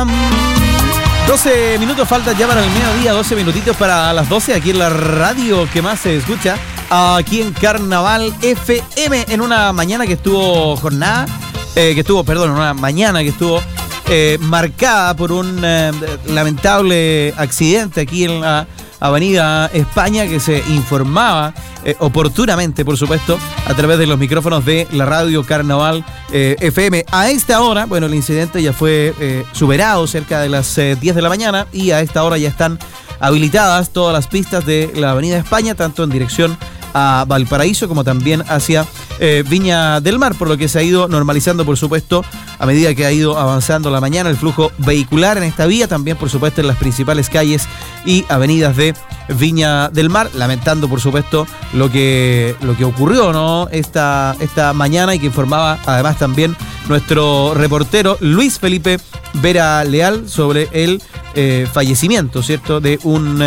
Pam. 12 minutos faltan ya para el mediodía, 12 minutitos para las 12 aquí en la radio que más se escucha, aquí en Carnaval FM, en una mañana que estuvo una mañana que estuvo marcada por un lamentable accidente aquí en la Avenida España, que se informaba oportunamente, por supuesto, a través de los micrófonos de la radio Carnaval FM. A esta hora, bueno, el incidente ya fue superado cerca de las 10 de la mañana y a esta hora ya están habilitadas todas las pistas de la Avenida España, tanto en dirección a Valparaíso como también hacia Viña del Mar, por lo que se ha ido normalizando, por supuesto, a medida que ha ido avanzando la mañana el flujo vehicular en esta vía, también por supuesto en las principales calles y avenidas de Viña del Mar, lamentando por supuesto lo que ocurrió, ¿no? esta mañana, y que informaba además también nuestro reportero Luis Felipe Vera Leal sobre el fallecimiento, ¿cierto?, de un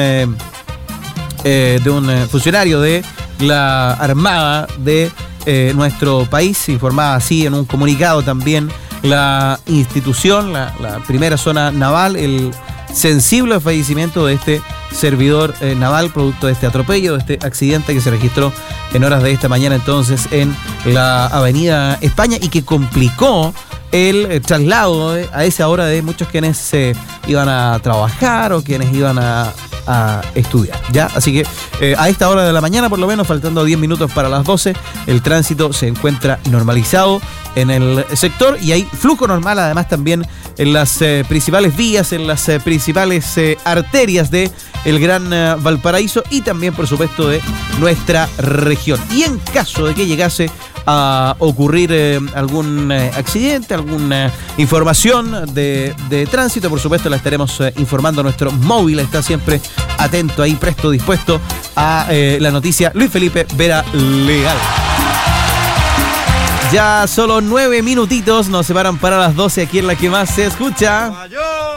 funcionario de la Armada de nuestro país. Se informaba así en un comunicado también la institución, la primera zona naval, el sensible fallecimiento de este servidor naval producto de este atropello, de este accidente que se registró en horas de esta mañana entonces en la Avenida España, y que complicó el traslado a esa hora de muchos quienes iban a trabajar o quienes iban a estudiar, ¿ya? Así que a esta hora de la mañana, por lo menos, faltando 10 minutos para las 12, el tránsito se encuentra normalizado en el sector y hay flujo normal además también en las principales vías, en las principales arterias de el Gran Valparaíso y también, por supuesto, de nuestra región. Y en caso de que llegase a ocurrir algún accidente, alguna información de tránsito, por supuesto la estaremos informando. Nuestro móvil está siempre atento ahí, presto, dispuesto a la noticia. Luis Felipe Vera Leal. Ya solo 9 minutitos nos separan para las 12 aquí en la que más se escucha.